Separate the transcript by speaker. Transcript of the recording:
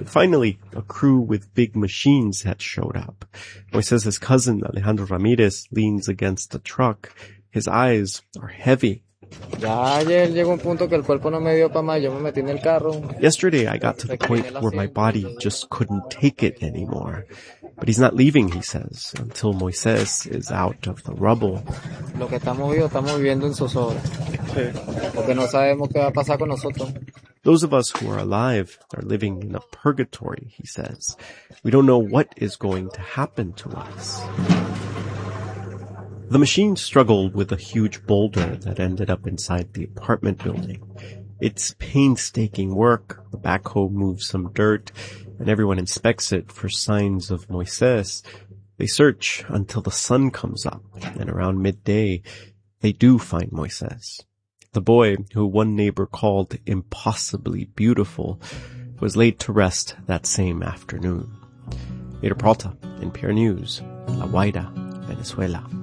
Speaker 1: But finally, a crew with big machines had showed up. Moises' cousin, Alejandro Ramirez, leans against the truck. His eyes are heavy.
Speaker 2: Yesterday,
Speaker 1: I got to the point where my body just couldn't take it anymore. But he's not leaving, he says, until Moises is out of the rubble. Those of us who are alive are living in a purgatory, he says. We don't know what is going to happen to us. The machine struggled with a huge boulder that ended up inside the apartment building. It's painstaking work. The backhoe moves some dirt, and everyone inspects it for signs of Moises. They search until the sun comes up, and around midday, they do find Moises. The boy, who one neighbor called impossibly beautiful, was laid to rest that same afternoon. Mater Peralta, NPR News, La Guaira, Venezuela.